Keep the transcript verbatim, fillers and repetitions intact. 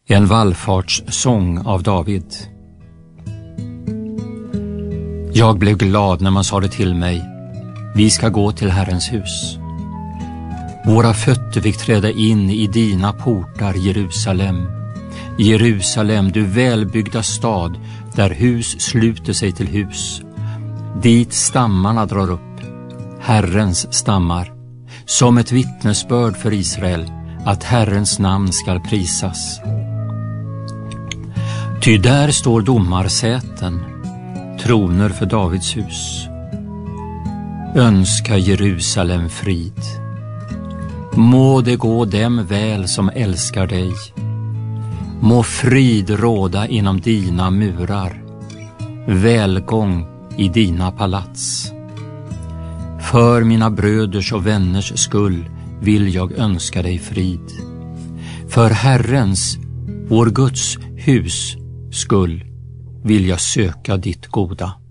En vallfartssång av David. Jag blev glad när man sa det till mig: vi ska gå till Herrens hus. Våra fötter fick träda in i dina portar, Jerusalem. Jerusalem, du välbyggda stad, där hus sluter sig till hus. Dit stammarna drar upp, Herrens stammar, som ett vittnesbörd för Israel, att Herrens namn skall prisas. Ty där står domarsäten, troner för Davids hus. Önska Jerusalem frid. Må det gå dem väl som älskar dig. Må frid råda inom dina murar, välgång i dina palats. För mina bröders och vänners skull vill jag önska dig frid. För Herrens, vår Guds hus skull, vill jag söka ditt goda.